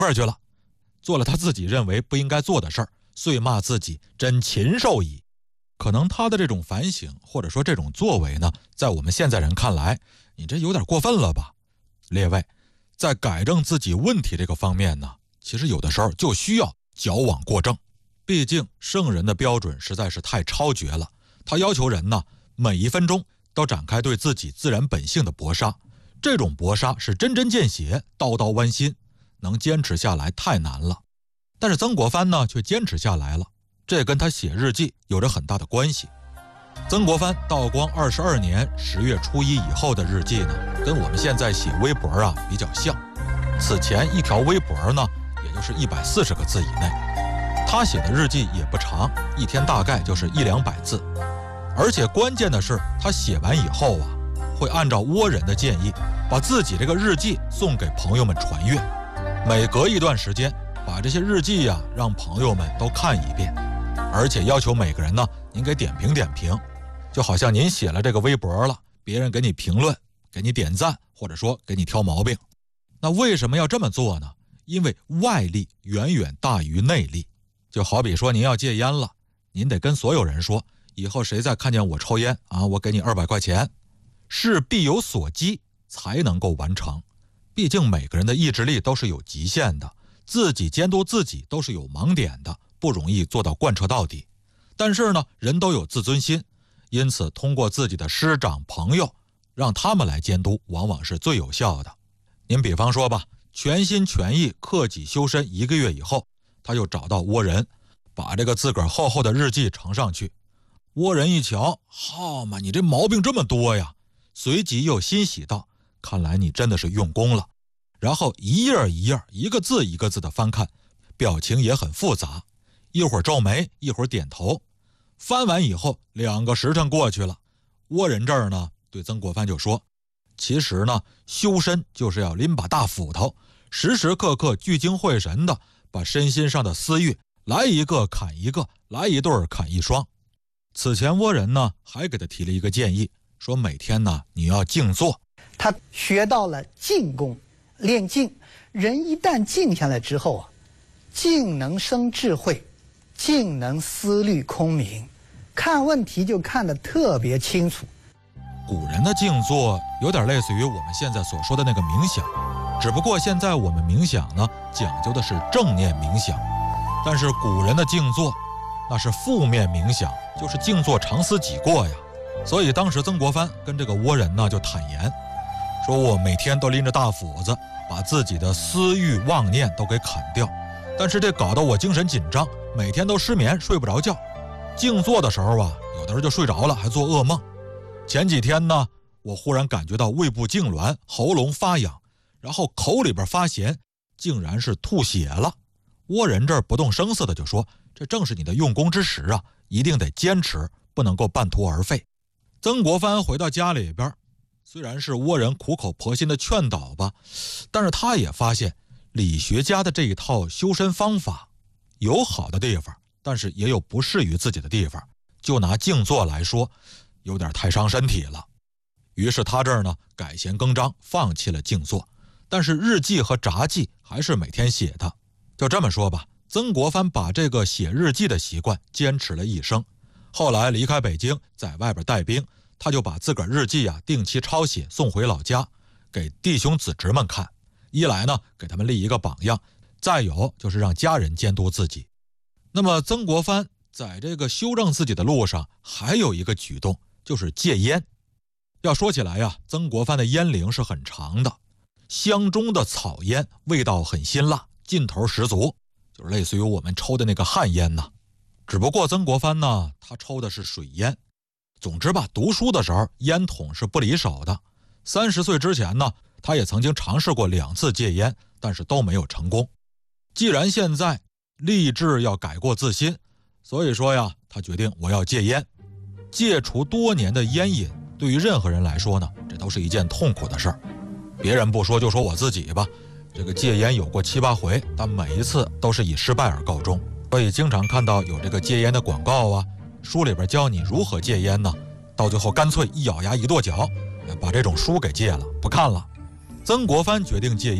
儿去了，做了他自己认为不应该做的事儿，遂骂自己真禽兽矣。可能他的这种反省或者说这种作为呢，在我们现在人看来，你这有点过分了吧。列位，在改正自己问题这个方面呢，其实有的时候就需要矫枉过正。毕竟圣人的标准实在是太超绝了，他要求人呢每一分钟都展开对自己自然本性的搏杀，这种搏杀是针针见血，刀刀剜心，能坚持下来太难了。但是曾国藩呢却坚持下来了，这跟他写日记有着很大的关系。曾国藩道光22年10月初1以后的日记呢，跟我们现在写微博比较像。此前一条微博呢，也就是140个字以内。他写的日记也不长，一天大概就是100-200字。而且关键的是，他写完以后会按照倭人的建议，把自己这个日记送给朋友们传阅。每隔一段时间，把这些日记让朋友们都看一遍，而且要求每个人呢，您给点评点评。就好像您写了这个微博了，别人给你评论，给你点赞，或者说给你挑毛病。那为什么要这么做呢？因为外力远远大于内力。就好比说您要戒烟了，您得跟所有人说，以后谁再看见我抽烟我给你200块钱。是必有所积才能够完成。毕竟每个人的意志力都是有极限的，自己监督自己都是有盲点的，不容易做到贯彻到底。但是呢，人都有自尊心，因此通过自己的师长朋友，让他们来监督，往往是最有效的。您比方说吧，全心全意克己修身1个月以后，他又找到倭人，把这个自个儿厚厚的日记呈上去。倭人一瞧，好嘛，你这毛病这么多呀，随即又欣喜道，看来你真的是用功了。然后一页一页，一个字一个字的翻看，表情也很复杂，一会儿皱眉，一会儿点头。翻完以后2个时辰过去了，倭人这儿呢对曾国藩就说，其实呢，修身就是要拎把大斧头，时时刻刻聚精会神的把身心上的私欲来一个砍一个，来一对砍一双。此前倭人呢还给他提了一个建议，说每天呢你要静坐。 他学到了静功，练静。人一旦静下来之后静能生智慧，静能思虑空明，看问题就看得特别清楚。 古人的静坐有点类似于我们现在所说的那个冥想，只不过现在我们冥想呢讲究的是正念冥想，但是古人的静坐那是负面冥想，就是静坐常思己过呀。所以当时曾国藩跟这个倭人呢就坦言，说我每天都拎着大斧子，把自己的私欲妄念都给砍掉，但是这搞得我精神紧张，每天都失眠，睡不着觉。静坐的时候有的时候就睡着了，还做噩梦。前几天呢，我忽然感觉到胃部痉挛，喉咙发痒，然后口里边发咸，竟然是吐血了。倭人这儿不动声色的就说，这正是你的用功之时一定得坚持，不能够半途而废。曾国藩回到家里边，虽然是倭人苦口婆心的劝导吧，但是他也发现理学家的这一套修身方法有好的地方，但是也有不适于自己的地方。就拿静坐来说，有点太伤身体了。于是他这儿呢改弦更张，放弃了静坐，但是日记和札记还是每天写的。就这么说吧，曾国藩把这个写日记的习惯坚持了一生。后来离开北京，在外边带兵，他就把自个儿日记定期抄写送回老家，给弟兄子侄们看。一来呢给他们立一个榜样，再有就是让家人监督自己。那么曾国藩在这个修正自己的路上还有一个举动，就是戒烟。要说起来曾国藩的烟龄是很长的，香中的草烟味道很辛辣，劲头十足，就是类似于我们抽的那个旱烟呐。只不过曾国藩呢，他抽的是水烟。总之吧，读书的时候烟筒是不离手的。30岁之前呢，他也曾经尝试过2次戒烟，但是都没有成功。既然现在立志要改过自新，所以说他决定我要戒烟。戒除多年的烟瘾，对于任何人来说呢，这都是一件痛苦的事儿。别人不说，就说我自己吧，这个戒烟有过7、8回，但每一次都是以失败而告终。所以经常看到有这个戒烟的广告书里边教你如何戒烟呢，到最后干脆一咬牙一跺脚，把这种书给戒了，不看了。曾国藩决定戒烟，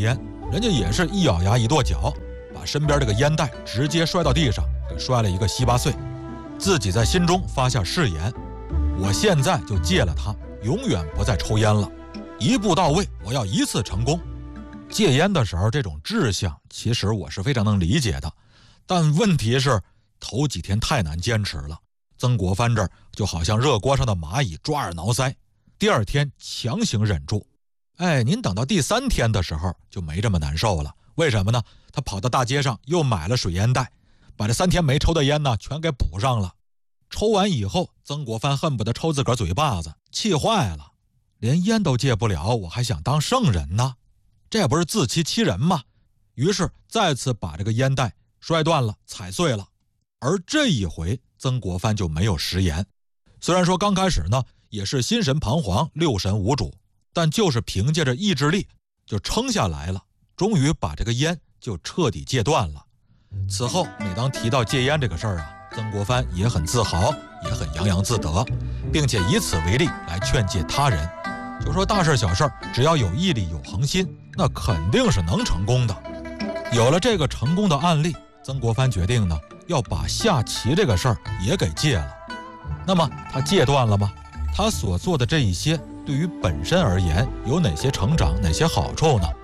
人家也是一咬牙一跺脚，把身边这个烟袋直接摔到地上，给摔了一个稀巴碎。自己在心中发下誓言，我现在就戒了它，永远不再抽烟了，一步到位，我要一次成功。戒烟的时候这种志向，其实我是非常能理解的，但问题是头几天太难坚持了。曾国藩这儿就好像热锅上的蚂蚁抓耳挠腮，第二天强行忍住。您等到第3天的时候就没这么难受了。为什么呢？他跑到大街上又买了水烟袋，把这3天没抽的烟呢全给补上了。抽完以后，曾国藩恨不得抽自个儿嘴巴子，气坏了，连烟都戒不了，我还想当圣人呢，这不是自欺欺人吗？于是再次把这个烟袋摔断了，踩碎了。而这一回曾国藩就没有食言，虽然说刚开始呢也是心神彷徨，六神无主，但就是凭借着意志力就撑下来了，终于把这个烟就彻底戒断了。此后每当提到戒烟这个事儿啊，曾国藩也很自豪，也很洋洋自得，并且以此为例来劝诫他人，就说大事小事只要有毅力有恒心，那肯定是能成功的。有了这个成功的案例，曾国藩决定呢要把下棋这个事儿也给戒了。那么他戒断了吗？他所做的这一些对于本身而言有哪些成长，哪些好处呢？